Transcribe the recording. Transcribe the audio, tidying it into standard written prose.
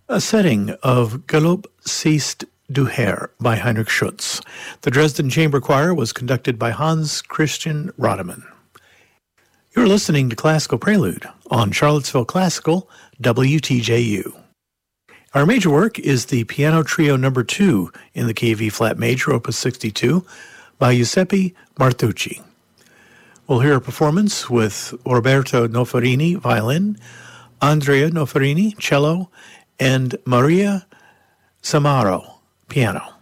A setting of Galopp siehst du her by Heinrich Schütz. The Dresden Chamber Choir was conducted by Hans Christian Rodemann. You're listening to Classical Prelude on Charlottesville Classical, WTJU. Our major work is the Piano Trio No. 2 in the KV Flat Major, Opus 62, by Giuseppe Martucci. We'll hear a performance with Roberto Noferini, violin, Andrea Noferini, cello, and Maria Samaro, piano.